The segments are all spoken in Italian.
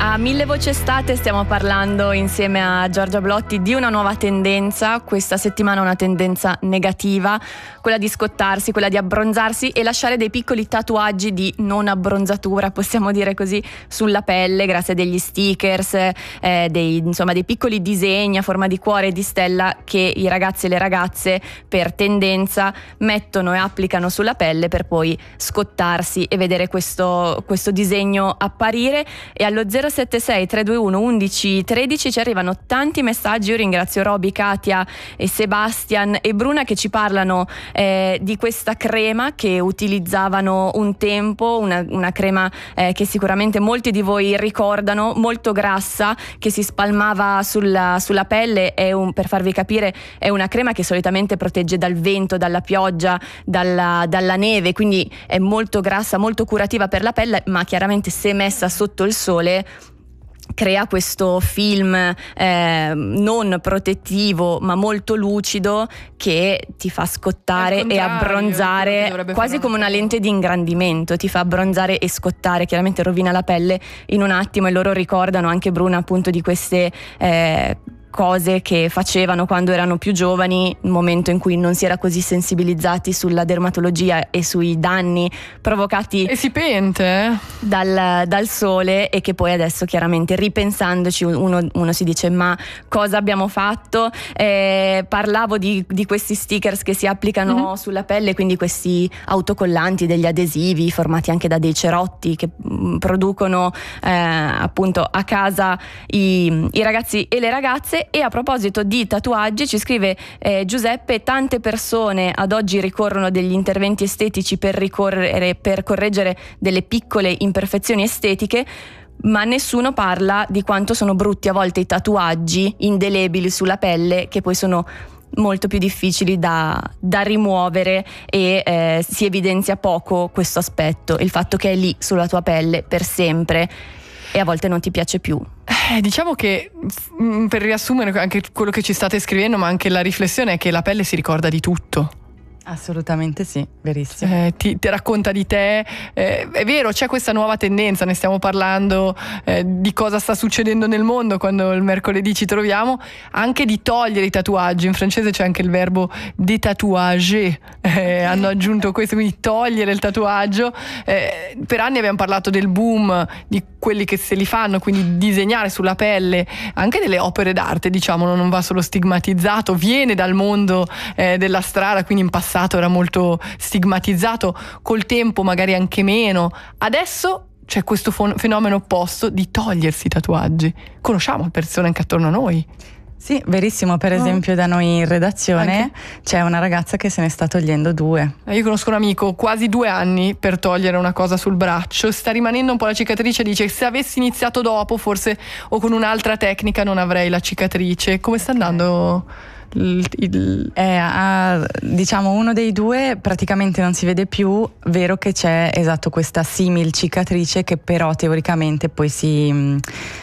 A Mille Voci Estate stiamo parlando insieme a Giorgia Blotti di una nuova tendenza, questa settimana una tendenza negativa, quella di scottarsi, quella di abbronzarsi e lasciare dei piccoli tatuaggi di non abbronzatura, possiamo dire così, sulla pelle grazie a degli stickers, dei piccoli disegni a forma di cuore e di stella che i ragazzi e le ragazze per tendenza mettono e applicano sulla pelle per poi scottarsi e vedere questo disegno apparire. E allo 076 321 11 13 ci arrivano tanti messaggi. Io ringrazio Roby, Katia e Sebastian e Bruna che ci parlano di questa crema che utilizzavano un tempo, una crema che sicuramente molti di voi ricordano, molto grassa, che si spalmava sulla pelle. Per farvi capire, è una crema che solitamente protegge dal vento, dalla pioggia, dalla neve, quindi è molto grassa, molto curativa per la pelle, ma chiaramente se messa sotto il sole crea questo film non protettivo ma molto lucido che ti fa scottare e abbronzare quasi come una lente di ingrandimento, ti fa abbronzare e scottare, chiaramente rovina la pelle in un attimo. E loro ricordano, anche Bruna, appunto di queste cose che facevano quando erano più giovani, un momento in cui non si era così sensibilizzati sulla dermatologia e sui danni provocati e si pente dal sole, e che poi adesso chiaramente ripensandoci uno si dice ma cosa abbiamo fatto. Parlavo di questi stickers che si applicano sulla pelle, quindi questi autocollanti, degli adesivi formati anche da dei cerotti che producono appunto a casa i ragazzi e le ragazze. E a proposito di tatuaggi ci scrive Giuseppe: tante persone ad oggi ricorrono a degli interventi estetici per correggere delle piccole imperfezioni estetiche, ma nessuno parla di quanto sono brutti a volte i tatuaggi indelebili sulla pelle, che poi sono molto più difficili da rimuovere, e si evidenzia poco questo aspetto, il fatto che è lì sulla tua pelle per sempre e a volte non ti piace più. Diciamo che, per riassumere anche quello che ci state scrivendo, ma anche la riflessione, è che la pelle si ricorda di tutto. Assolutamente sì, verissimo. Ti racconta di te, è vero, c'è questa nuova tendenza, ne stiamo parlando, di cosa sta succedendo nel mondo quando il mercoledì ci troviamo, anche di togliere i tatuaggi. In francese c'è anche il verbo détatouager, hanno aggiunto questo, quindi togliere il tatuaggio. Per anni abbiamo parlato del boom di quelli che se li fanno, quindi disegnare sulla pelle anche delle opere d'arte, diciamolo, non va solo stigmatizzato, viene dal mondo della strada, quindi in passato era molto stigmatizzato, col tempo magari anche meno. Adesso c'è questo fenomeno opposto di togliersi i tatuaggi. Conosciamo persone anche attorno a noi. Sì, verissimo. Per esempio da noi in redazione c'è una ragazza che se ne sta togliendo 2. Io conosco un amico, quasi 2 anni per togliere una cosa sul braccio, sta rimanendo un po' la cicatrice, dice se avessi iniziato dopo forse o con un'altra tecnica non avrei la cicatrice. Come sta andando? Diciamo uno dei 2 praticamente non si vede più. Vero che c'è questa simil cicatrice che però teoricamente poi si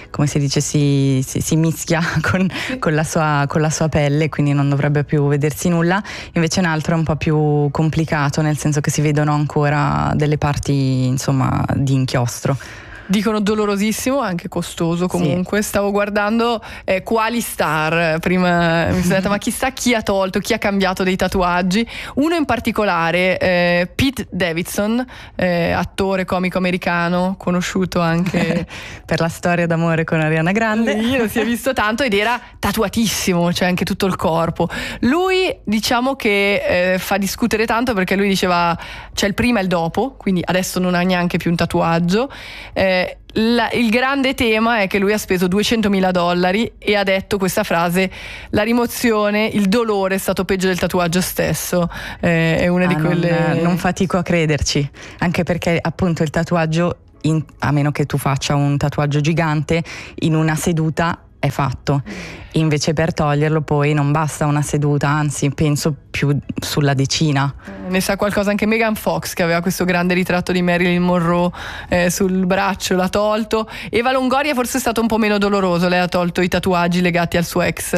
mischia con la sua pelle, quindi non dovrebbe più vedersi nulla. Invece un altro è un po' più complicato, nel senso che si vedono ancora delle parti insomma di inchiostro. Dicono dolorosissimo, anche costoso comunque. Sì. Stavo guardando quali star, prima mi sono detta ma chissà chi ha tolto, chi ha cambiato dei tatuaggi. Uno in particolare, Pete Davidson, attore comico americano, conosciuto anche per la storia d'amore con Ariana Grande. Lo si è visto tanto ed era tatuatissimo, cioè anche tutto il corpo. Lui diciamo che fa discutere tanto, perché lui diceva c'è il prima e il dopo, quindi adesso non ha neanche più un tatuaggio. Il grande tema è che lui ha speso $200.000 e ha detto questa frase: la rimozione, il dolore è stato peggio del tatuaggio stesso. È una di quelle. Non fatico a crederci, anche perché appunto il tatuaggio, a meno che tu faccia un tatuaggio gigante, in una seduta è fatto. Invece per toglierlo poi non basta una seduta, anzi penso più sulla decina. Ne sa qualcosa anche Megan Fox, che aveva questo grande ritratto di Marilyn Monroe sul braccio, l'ha tolto. Eva Longoria forse è stato un po' meno doloroso, lei ha tolto i tatuaggi legati al suo ex,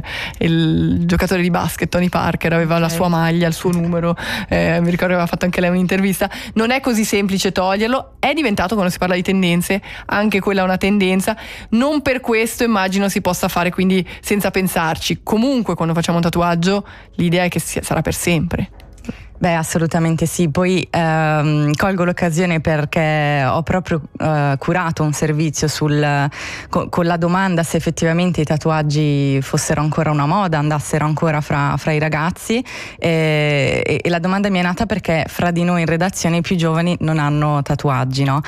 il giocatore di basket Tony Parker, aveva la sua maglia, il suo numero, mi ricordo aveva fatto anche lei un'intervista. Non è così semplice toglierlo, è diventato, quando si parla di tendenze, anche quella una tendenza, non per questo immagino si possa fare quindi senza pensarci. Comunque quando facciamo un tatuaggio l'idea è che sarà per sempre. Beh, assolutamente sì. Poi colgo l'occasione perché ho proprio curato un servizio con la domanda se effettivamente i tatuaggi fossero ancora una moda, andassero ancora fra i ragazzi, e la domanda mi è nata perché fra di noi in redazione i più giovani non hanno tatuaggi, no?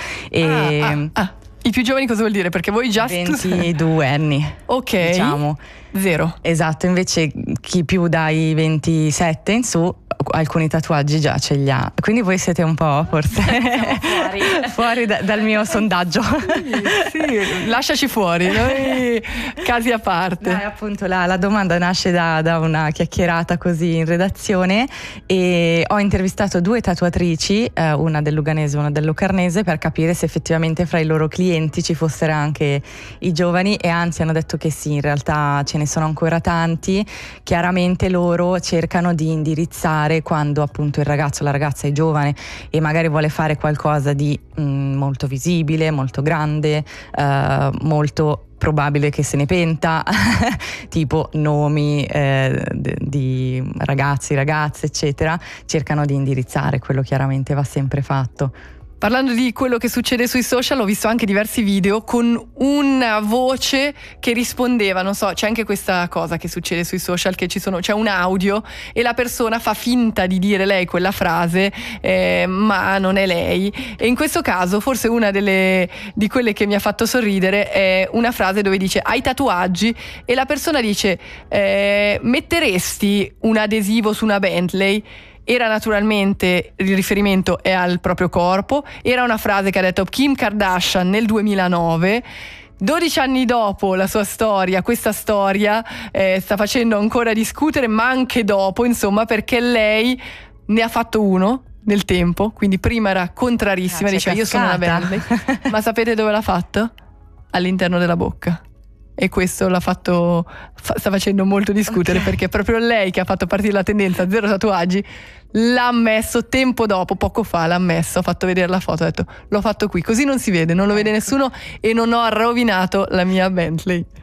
I più giovani cosa vuol dire? Perché voi già 22 anni. Ok. Diciamo. 0. Esatto, invece chi più dai 27 in su alcuni tatuaggi già ce li ha. Quindi voi siete un po' forse fuori dal mio sondaggio. Sì, lasciaci fuori, noi casi a parte. Dai, appunto la domanda nasce da una chiacchierata così in redazione, e ho intervistato 2 tatuatrici, una del Luganese e una del Locarnese, per capire se effettivamente fra i loro clienti ci fossero anche i giovani, e anzi hanno detto che sì, in realtà ce ne sono ancora tanti. Chiaramente loro cercano di indirizzare, quando appunto il ragazzo o la ragazza è giovane e magari vuole fare qualcosa di molto visibile, molto grande, molto probabile che se ne penta, tipo nomi di ragazzi, ragazze, eccetera, cercano di indirizzare. Quello chiaramente va sempre fatto. Parlando di quello che succede sui social, ho visto anche diversi video con una voce che rispondeva, non so, c'è anche questa cosa che succede sui social, che c'è un audio e la persona fa finta di dire lei quella frase, ma non è lei. E in questo caso forse una di quelle che mi ha fatto sorridere è una frase dove dice: hai tatuaggi? E la persona dice: metteresti un adesivo su una Bentley? Era naturalmente, il riferimento è al proprio corpo, era una frase che ha detto Kim Kardashian nel 2009. 12 anni dopo la sua storia, questa storia sta facendo ancora discutere, ma anche dopo, insomma, perché lei ne ha fatto uno nel tempo, quindi prima era contrarissima, diceva io sono una Bentley, ma sapete dove l'ha fatto? All'interno della bocca. E questo sta facendo molto discutere, perché proprio lei, che ha fatto partire la tendenza 0 tatuaggi, l'ha ammesso tempo dopo, poco fa l'ha ammesso, ha fatto vedere la foto, ha detto l'ho fatto qui, così non si vede, non lo vede nessuno e non ho rovinato la mia Bentley.